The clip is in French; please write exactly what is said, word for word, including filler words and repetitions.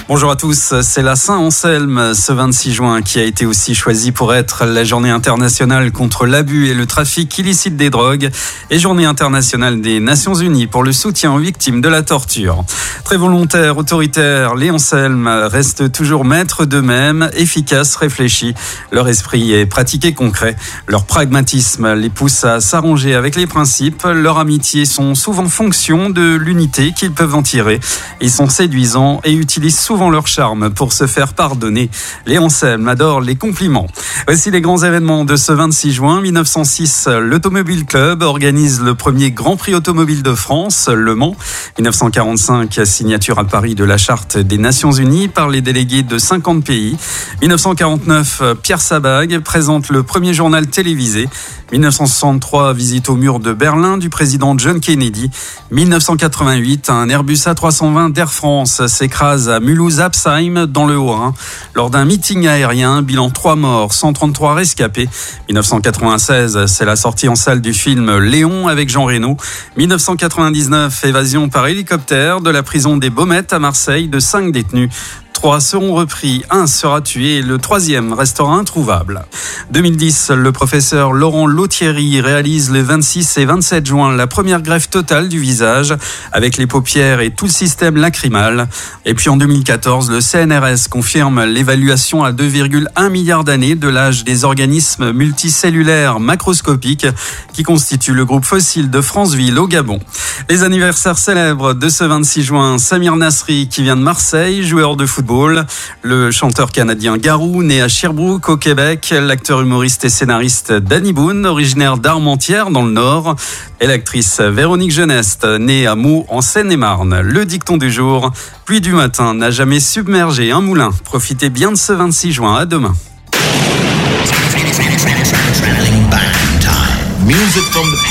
Bonjour à tous, c'est la Saint-Anselme ce vingt-six juin qui a été aussi choisie pour être la journée internationale contre l'abus et le trafic illicite des drogues et journée internationale des Nations Unies pour le soutien aux victimes de la torture. Très volontaires, autoritaires, les Anselmes restent toujours maîtres d'eux-mêmes, efficaces, réfléchis. Leur esprit est pratique et concret. Leur pragmatisme les pousse à s'arranger avec les principes. Leur amitié sont souvent fonction de l'unité qu'ils peuvent en tirer. Ils sont séduisants et utilisent souvent leur charme pour se faire pardonner. Les Anselmes adorent les compliments. Voici les grands événements de ce vingt-six juin. mille neuf cent six, l'Automobile Club organise le premier Grand Prix automobile de France, Le Mans. mille neuf cent quarante-cinq, signature à Paris de la Charte des Nations Unies par les délégués de cinquante pays. mille neuf cent quarante-neuf, Pierre Sabag présente le premier journal télévisé. mille neuf cent soixante-trois, visite au mur de Berlin du président John Kennedy. mille neuf cent quatre-vingt-huit, un Airbus A trois cent vingt d'Air France s'écrase à Mulhouse-Apsheim dans le Haut-Rhin. Lors d'un meeting aérien, bilan trois morts, cent trente-trois rescapés. mille neuf cent quatre-vingt-seize, c'est la sortie en salle du film Léon avec Jean Reno. mille neuf cent quatre-vingt-dix-neuf, évasion par hélicoptère de la prison des Baumettes à Marseille de cinq détenus. Trois seront repris, un sera tué et le troisième restera introuvable. deux mille dix, le professeur Laurent Lauthieri réalise les vingt-six et vingt-sept juin la première greffe totale du visage avec les paupières et tout le système lacrymal. Et puis en deux mille quatorze, le C N R S confirme l'évaluation à deux virgule un milliards d'années de l'âge des organismes multicellulaires macroscopiques qui constituent le groupe fossile de Franceville au Gabon. Les anniversaires célèbres de ce vingt-six juin, Samir Nasri qui vient de Marseille, joueur de football. Le chanteur canadien Garou, né à Sherbrooke au Québec, l'acteur humoriste et scénariste Danny Boone, originaire d'Armentières dans le Nord, et l'actrice Véronique Geneste, née à Meaux en Seine-et-Marne. Le dicton du jour, pluie du matin n'a jamais submergé un moulin. Profitez bien de ce vingt-six juin, à demain. Music from the